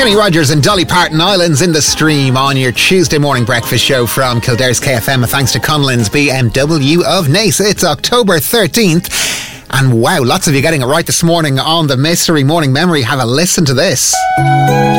Kenny Rogers and Dolly Parton, Islands in the Stream, on your Tuesday morning breakfast show from Kildare's KFM. Thanks to Conlin's BMW of Naas. It's October 13th. And wow, lots of you getting it right this morning on the Mystery Morning Memory. Have a listen to this.